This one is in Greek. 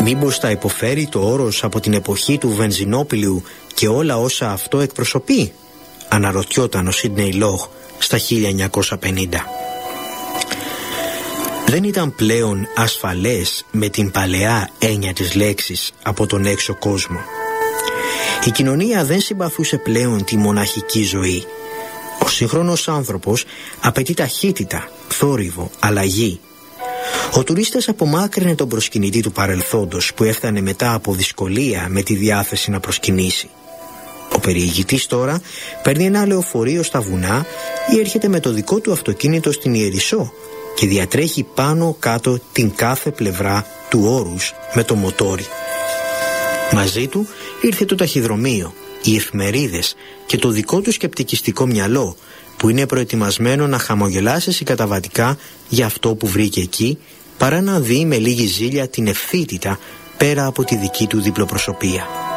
Μήπως θα υποφέρει το όρος από την εποχή του Βενζινόπουλου και όλα όσα αυτό εκπροσωπεί, αναρωτιόταν ο Σίντνεϊ Λοχ στα 1950. Δεν ήταν πλέον ασφαλές με την παλαιά έννοια της λέξης από τον έξω κόσμο. Η κοινωνία δεν συμπαθούσε πλέον τη μοναχική ζωή. Ο σύγχρονος άνθρωπος απαιτεί ταχύτητα, θόρυβο, αλλαγή. Ο τουρίστας απομάκρυνε τον προσκυνητή του παρελθόντος που έφτανε μετά από δυσκολία με τη διάθεση να προσκυνήσει. Ο περιηγητής τώρα παίρνει ένα λεωφορείο στα βουνά ή έρχεται με το δικό του αυτοκίνητο στην Ιερισσό και διατρέχει πάνω κάτω την κάθε πλευρά του όρους με το μοτόρι. Μαζί του ήρθε το ταχυδρομείο, οι εφημερίδες και το δικό του σκεπτικιστικό μυαλό που είναι προετοιμασμένο να χαμογελάσει συγκαταβατικά για αυτό που βρήκε εκεί, παρά να δει με λίγη ζήλια την ευθύτητα πέρα από τη δική του διπλοπροσωπία.